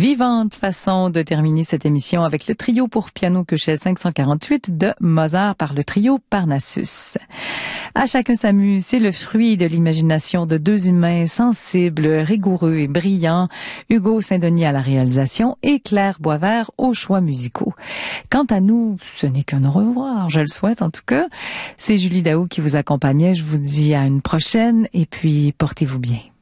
vivante façon de terminer cette émission avec le trio pour piano Köchel 548 de Mozart par le trio Parnassus. À chacun sa muse, c'est le fruit de l'imagination de deux humains sensibles, rigoureux et brillants, Hugo Saint-Denis à la réalisation et Claire Boisvert aux choix musicaux. Quant à nous, ce n'est qu'un au revoir, je le souhaite en tout cas. C'est Julie Daou qui vous accompagnait, je vous dis à une prochaine et puis portez-vous bien.